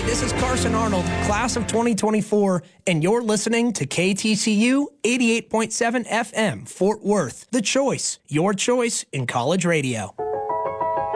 this is Carson Arnold, class of 2024, and you're listening to KTCU 88.7 FM, Fort Worth. The Choice, your choice in college radio.